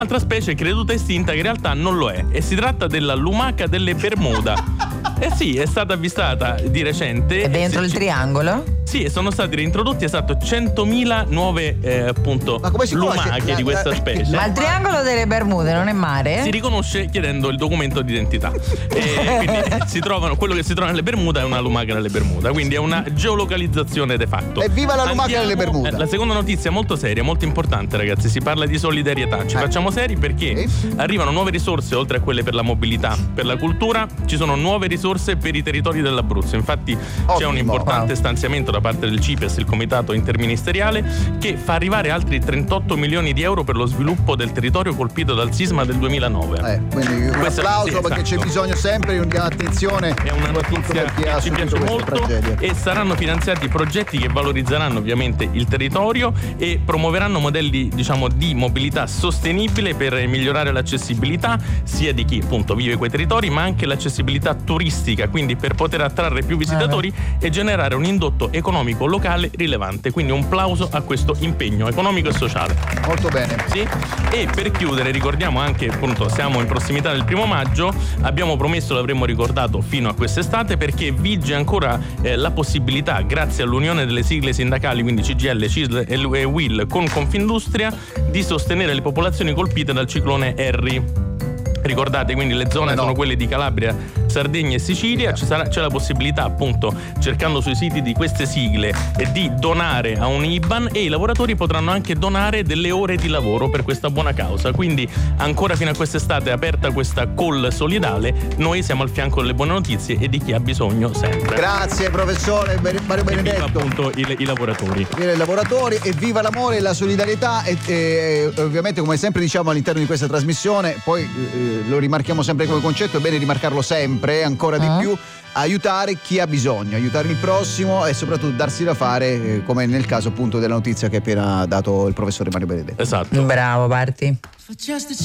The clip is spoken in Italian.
Un'altra specie creduta estinta che in realtà non lo è, e si tratta della lumaca delle Bermuda. Sì, è stata avvistata di recente. È dentro il triangolo? Sì, sono stati reintrodotti 100.000 nuove lumache di questa specie. Ma il triangolo delle Bermude non è mare? Si riconosce chiedendo il documento d'identità. Quindi quello che si trova nelle Bermuda è una lumaca nelle Bermuda, quindi è una geolocalizzazione de facto. Evviva la lumaca nelle Bermuda! La seconda notizia molto seria, molto importante, ragazzi, si parla di solidarietà. Ci facciamo seri perché arrivano nuove risorse oltre a quelle per la mobilità, per la cultura, ci sono nuove risorse per i territori dell'Abruzzo. Infatti c'è un importante stanziamento da parte del CIPES, il comitato interministeriale, che fa arrivare altri 38 milioni di euro per lo sviluppo del territorio colpito dal sisma del 2009. Quindi un applauso, perché c'è bisogno sempre di un'attenzione. È una notizia che ci piace molto, e saranno finanziati progetti che valorizzeranno ovviamente il territorio e promuoveranno modelli, diciamo, di mobilità sostenibile per migliorare l'accessibilità sia di chi appunto vive quei territori, ma anche l'accessibilità turistica, quindi per poter attrarre più visitatori e generare un indotto economico locale rilevante. Quindi un plauso a questo impegno economico e sociale. Molto bene. Sì. E per chiudere ricordiamo anche, appunto, siamo in prossimità del 1 maggio, abbiamo promesso, l'avremmo ricordato fino a quest'estate, perché vige ancora la possibilità, grazie all'unione delle sigle sindacali, quindi CGIL, CISL e UIL con Confindustria, di sostenere le popolazioni colpite dal ciclone Harry. Ricordate, quindi le zone sono quelle di Calabria, Sardegna e Sicilia. C'è la possibilità, appunto, cercando sui siti di queste sigle, di donare a un IBAN, e i lavoratori potranno anche donare delle ore di lavoro per questa buona causa. Quindi ancora fino a quest'estate è aperta questa call solidale. Noi siamo al fianco delle buone notizie e di chi ha bisogno sempre. Grazie professore Mario Benedetto. Viva appunto i lavoratori. Viva i lavoratori e viva l'amore e la solidarietà, e ovviamente, come sempre diciamo all'interno di questa trasmissione, poi lo rimarchiamo sempre come concetto, è bene rimarcarlo sempre ancora di più: aiutare chi ha bisogno, aiutare il prossimo e soprattutto darsi da fare, come nel caso appunto della notizia che ha appena dato il professore Mario Benedetto. Esatto. Bravo, parti.